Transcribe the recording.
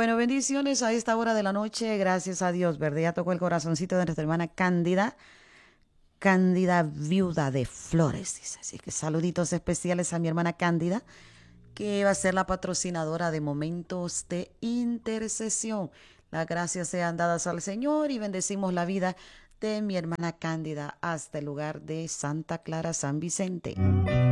Bueno, bendiciones a esta hora de la noche. Gracias a Dios, ¿verdad? Ya tocó el corazoncito de nuestra hermana Cándida. Cándida, viuda de Flores, dice. Así que saluditos especiales a mi hermana Cándida, que va a ser la patrocinadora de Momentos de Intercesión. Las gracias sean dadas al Señor y bendecimos la vida de mi hermana Cándida hasta el lugar de Santa Clara, San Vicente.